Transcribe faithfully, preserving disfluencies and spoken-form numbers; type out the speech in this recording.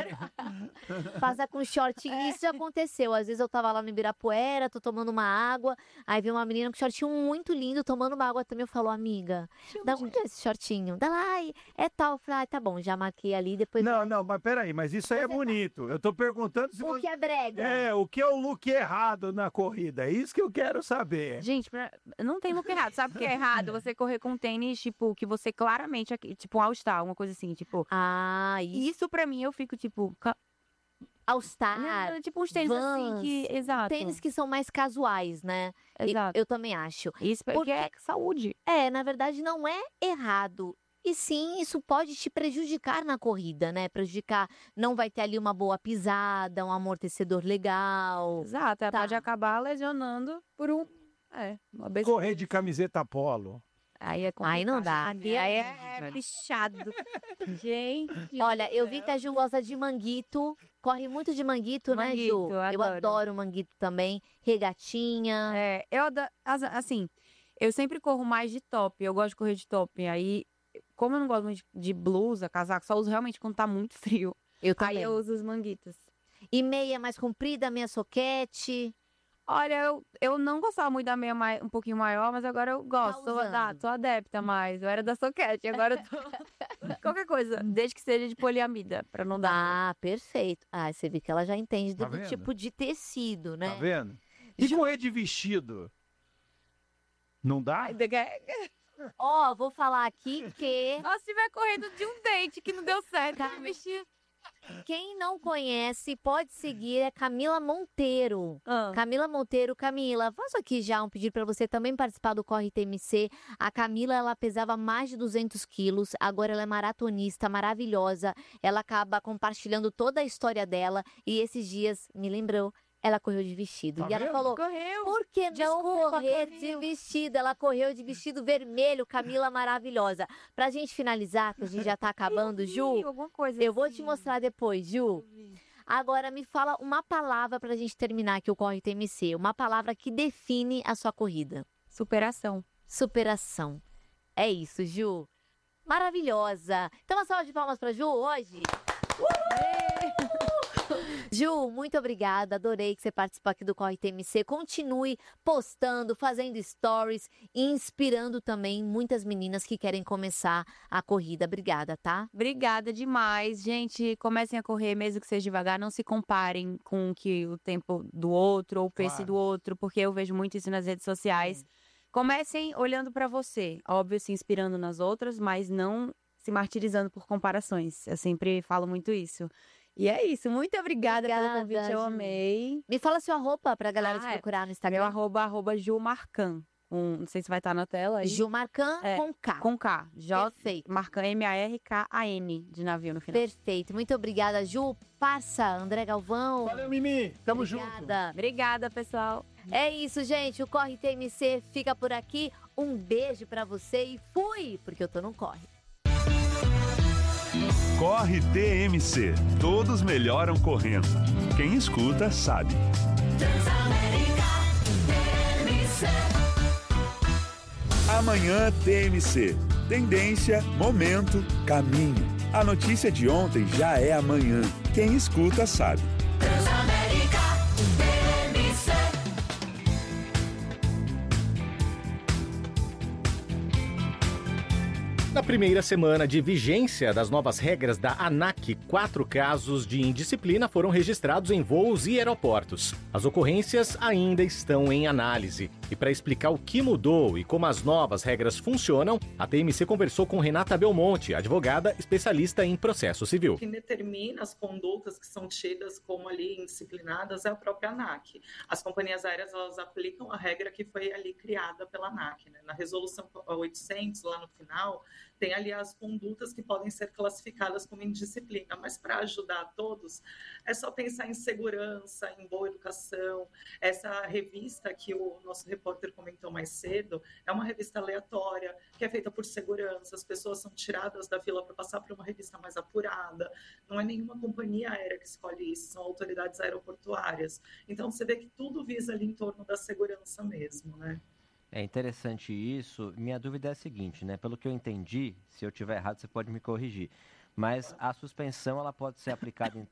Passa com shortinho. É. Isso já aconteceu. Às vezes eu tava lá no Ibirapuera, tô tomando uma água, aí vi uma menina com shortinho muito lindo, tomando uma água também. Eu falo, amiga, da onde é esse shortinho? Da lá, é tal. Eu falei, ah, tá bom, já marquei ali, depois... Não, não, mas peraí, mas isso aí é bonito. Eu tô perguntando se O você... que é brega? É, o que é o look errado na corrida? É isso que eu quero saber. Gente, pra... não tem look errado. Sabe o que é errado? Você correr com um tênis, tipo, que você claramente... Tipo, um All-Star, uma coisa assim, tipo... Ah, isso. Isso pra mim, eu fico, tipo... All-Star, Não, tipo uns tênis Vans, assim que... Exato. Tênis que são mais casuais, né? Exato. Eu, eu também acho. Isso porque é saúde. É, na verdade, não é errado. E sim, isso pode te prejudicar na corrida, né? Prejudicar, não vai ter ali uma boa pisada, um amortecedor legal. Exato, Tá. Pode acabar lesionando por um... É, uma besteira. Correr de camiseta polo. Aí é complicado. Aí não dá. Aí é, é pichado. Gente. Olha, eu vi que a Ju gosta de manguito. Corre muito de manguito, né, Manguito, Ju? eu Eu adoro. adoro manguito também. Regatinha. É, eu adoro, assim, eu sempre corro mais de top. Eu gosto de correr de top. Aí, como eu não gosto muito de blusa, casaco, só uso realmente quando tá muito frio. Eu também. Aí eu uso os manguitos. E meia mais comprida, meia soquete. Olha, eu, eu não gostava muito da meia mai, um pouquinho maior, mas agora eu gosto. Tá Tô, ah, tô adepta mais. Eu era da soquete, agora eu tô... Qualquer coisa, desde que seja de poliamida, pra não dar... Ah, perfeito. Ah, você vê que ela já entende Tá do vendo? tipo de tecido, né? Tá vendo? E correr de vestido? Não dá? Ó, oh, vou falar aqui que... Nossa, se tiver correndo de um date que não deu certo, Cara, vestido. Quem não conhece, pode seguir, é Camila Monteiro. Ah. Camila Monteiro, Camila, faço aqui já um pedido para você também participar do Corre T M C. A Camila, ela pesava mais de duzentos quilos, agora ela é maratonista, maravilhosa. Ela acaba compartilhando toda a história dela e esses dias me lembrou. Ela correu de vestido. Tá e ela vendo? Falou, correu. Por que não Desculpa, correr correu. de vestido? Ela correu de vestido vermelho, Camila maravilhosa. Pra gente finalizar, que a gente já tá acabando, eu vi, Ju, alguma coisa eu vou assim. te mostrar depois, Ju. Agora me fala uma palavra pra gente terminar aqui o Corre T M C. Uma palavra que define a sua corrida. Superação. Superação. É isso, Ju. Maravilhosa. Então uma salva de palmas pra Ju hoje. Ju, muito obrigada, adorei que você participou aqui do Corre T M C. Continue postando, fazendo stories e inspirando também muitas meninas que querem começar a corrida. Obrigada, tá? Obrigada demais. Gente, comecem a correr, mesmo que seja devagar. Não se comparem com o, que, o tempo do outro ou o pace Claro. do outro, porque eu vejo muito isso nas redes sociais. É. Comecem olhando pra você. Óbvio, se inspirando nas outras, mas não se martirizando por comparações. Eu sempre falo muito isso. E é isso, muito obrigada, obrigada pelo convite, eu amei. Me fala sua roupa pra galera ah, te procurar no Instagram. Meu arroba, arroba Ju Marcan. Um, não sei se vai estar na tela aí. Ju Marcan é, com K. Com K. J, Perfeito. Marcan, M A R K A N, de navio no final. Perfeito, muito obrigada, Ju. Parça, André Galvão. Valeu, Mimi. Tamo obrigada. junto. Obrigada, pessoal. É isso, gente. O Corre T M C fica por aqui. Um beijo pra você e fui, porque eu tô no Corre. Corre T M C. Todos melhoram correndo. Quem escuta sabe. Amanhã T M C. Tendência, momento, caminho. A notícia de ontem já é amanhã. Quem escuta sabe. Na primeira semana de vigência das novas regras da ANAC, quatro casos de indisciplina foram registrados em voos e aeroportos. As ocorrências ainda estão em análise. E para explicar o que mudou e como as novas regras funcionam, a T M C conversou com Renata Belmonte, advogada especialista em processo civil. Quem determina as condutas que são tidas como ali indisciplinadas é a própria ANAC. As companhias aéreas, elas aplicam a regra que foi ali criada pela ANAC, né? Na resolução oitocentos, lá no final, tem ali as condutas que podem ser classificadas como indisciplina, mas para ajudar todos, é só pensar em segurança, em boa educação. Essa revista que o nosso repórter comentou mais cedo, é uma revista aleatória, que é feita por segurança, as pessoas são tiradas da fila para passar para uma revista mais apurada, não é nenhuma companhia aérea que escolhe isso, são autoridades aeroportuárias. Então você vê que tudo visa ali em torno da segurança mesmo, né? É interessante isso. Minha dúvida é a seguinte, né? Pelo que eu entendi, se eu estiver errado, você pode me corrigir. Mas a suspensão ela pode ser aplicada